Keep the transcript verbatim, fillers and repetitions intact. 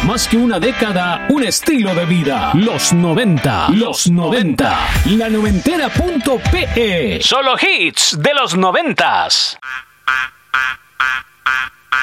Más que una década, un estilo de vida. Los noventa. Los noventa. La noventera punto pe. Solo hits de los noventas.